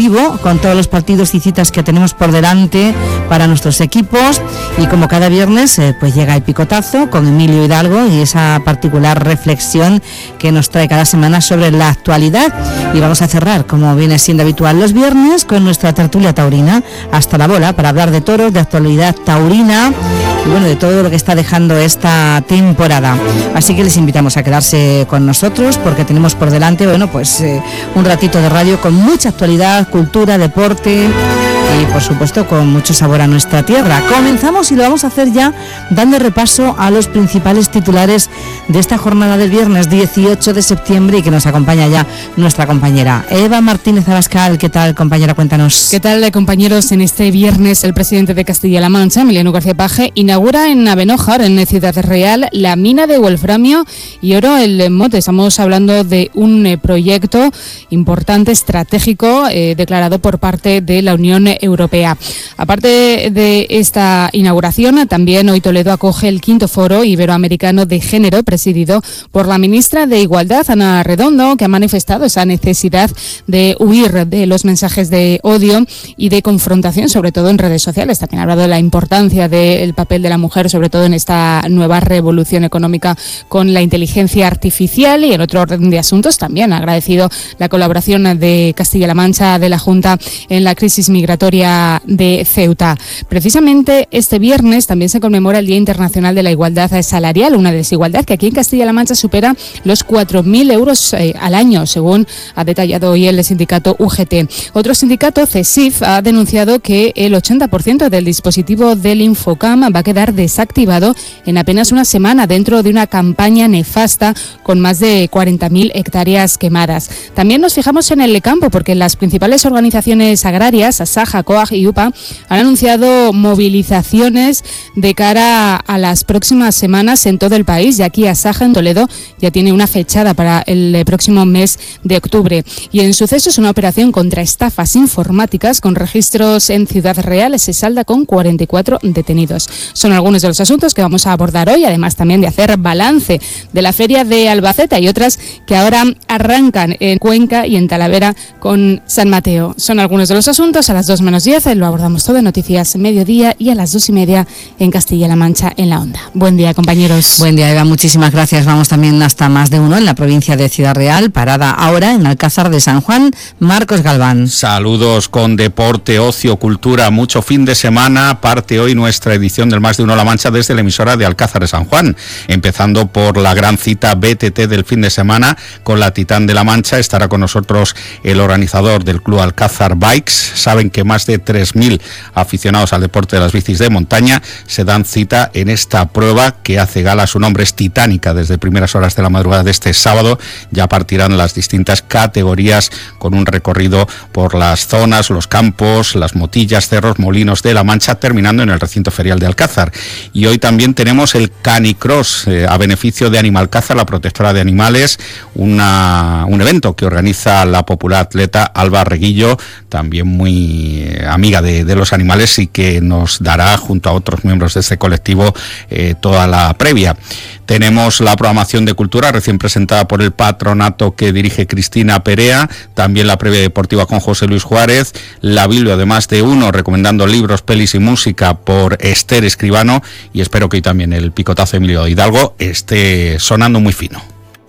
vivo con todos los partidos y citas que tenemos por delante para nuestros equipos, y como cada viernes pues llega el picotazo con Emilio Hidalgo y esa particular reflexión que nos trae cada semana sobre la actualidad. Y vamos a cerrar, como viene siendo habitual los viernes, con nuestra tertulia taurina Hasta la Bola, para hablar de toros, de actualidad taurina y bueno, de todo lo que está dejando esta temporada. Así que les invitamos a quedarse con nosotros porque tenemos por delante, bueno, pues un ratito de radio con mucha actualidad, cultura, deporte y por supuesto con mucho sabor a nuestra tierra. Comenzamos y lo vamos a hacer ya dando repaso a los principales titulares de esta jornada del viernes 18 de septiembre y que nos acompaña ya nuestra compañera Eva Martínez Abascal. ¿Qué tal, compañera? Cuéntanos. ¿Qué tal, compañeros? En este viernes el presidente de Castilla-La Mancha, Emiliano García Paje, inaugura en Abenójar, en Ciudad Real, la mina de wolframio y oro El Mote. Estamos hablando de un proyecto importante, estratégico, declarado por parte de la Unión Europea. Aparte de esta inauguración, también hoy Toledo acoge el 5º Foro Iberoamericano de Género, presidido por la ministra de Igualdad, Ana Redondo, que ha manifestado esa necesidad de huir de los mensajes de odio y de confrontación, sobre todo en redes sociales. También ha hablado de la importancia del papel de la mujer, sobre todo en esta nueva revolución económica con la inteligencia artificial. Y en otro orden de asuntos también ha agradecido la colaboración de Castilla-La Mancha, de la Junta, en la crisis migratoria de Ceuta. Precisamente este viernes también se conmemora el Día Internacional de la Igualdad Salarial, una desigualdad que aquí en Castilla-La Mancha supera los 4.000 euros al año, según ha detallado hoy el sindicato UGT. Otro sindicato, CESIF, ha denunciado que el 80% del dispositivo del Infocam va a quedar desactivado en apenas una semana dentro de una campaña nefasta con más de 40.000 hectáreas quemadas. También nos fijamos en el campo porque las principales organizaciones agrarias, Asaja, COAG y UPA, han anunciado movilizaciones de cara a las próximas semanas en todo el país, y aquí Asaja en Toledo ya tiene una fechada para el próximo mes de octubre. Y en sucesos, una operación contra estafas informáticas con registros en Ciudad Real se salda con 44 detenidos. Son algunos de los asuntos que vamos a abordar hoy, además también de hacer balance de la Feria de Albacete y otras que ahora arrancan en Cuenca y en Talavera con San Mateo. Son algunos de los asuntos. A las 2:10 lo abordamos todo en Noticias Mediodía y a las 2:30 en Castilla-La Mancha en la Onda. Buen día, compañeros. Buen día, Eva. Muchísimas gracias. Vamos también hasta más de uno en la provincia de Ciudad Real. Parada ahora en Alcázar de San Juan. Marcos Galván. Saludos con deporte, ocio, cultura, mucho fin de semana. Parte hoy nuestra edición del Más de Uno La Mancha desde la emisora de Alcázar de San Juan. Empezando por la gran cita BTT del fin de semana con la Titán de la Mancha. Estará con nosotros el organizador del Club Alcázar Bikes. Saben que más de 3.000 aficionados al deporte de las bicis de montaña se dan cita en esta prueba que hace gala a su nombre. Es titánica. Desde primeras horas de la madrugada de este sábado ya partirán las distintas categorías con un recorrido por las zonas, los campos, las motillas, cerros, molinos de la Mancha, terminando en el recinto ferial de Alcázar. Y hoy también tenemos el Canicross a beneficio de Animalcázar, la protectora de animales, un evento que organiza la popular atleta Alba Reguillo, también muy amiga de los animales, y que nos dará, junto a otros miembros de este colectivo, toda la previa. Tenemos la programación de cultura recién presentada por el patronato que dirige Cristina Perea, también la previa deportiva con José Luis Juárez, la Biblia de Más de Uno, recomendando libros, pelis y música por Esther Escribano, y espero que hoy también el picotazo de Emilio Hidalgo esté sonando muy fino.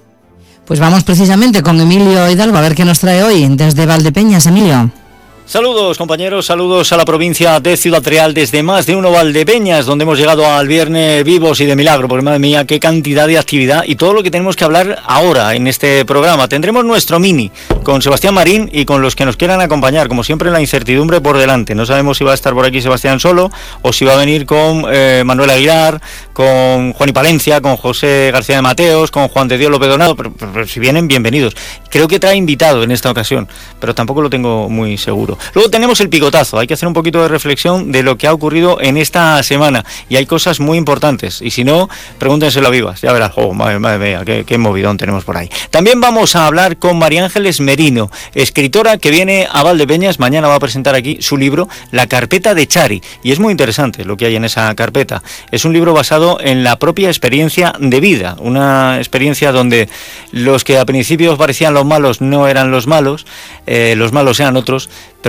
Pues vamos precisamente con Emilio Hidalgo a ver qué nos trae hoy desde Valdepeñas. Emilio. Saludos, compañeros, saludos a la provincia de Ciudad Real desde Más de Uno Valdepeñas, donde hemos llegado al viernes vivos y de milagro, porque madre mía, qué cantidad de actividad y todo lo que tenemos que hablar ahora en este programa. Tendremos nuestro mini con Sebastián Marín y con los que nos quieran acompañar, como siempre la incertidumbre por delante. No sabemos si va a estar por aquí Sebastián solo o si va a venir con Manuel Aguilar, con Juan y Palencia, con José García de Mateos, con Juan de Dios López Donado, pero si vienen, bienvenidos. Creo que trae invitado en esta ocasión, pero tampoco lo tengo muy seguro. Luego tenemos el picotazo, hay que hacer un poquito de reflexión de lo que ha ocurrido en esta semana, y hay cosas muy importantes, y si no, pregúntenselo a Vivas, ya verás, madre mía, qué movidón tenemos por ahí. También vamos a hablar con María Ángeles Merino, escritora que viene a Valdepeñas, mañana va a presentar aquí su libro, La carpeta de Chari, y es muy interesante lo que hay en esa carpeta. Es un libro basado en la propia experiencia de vida, una experiencia donde los que a principios parecían los malos no eran los malos eran otros, pero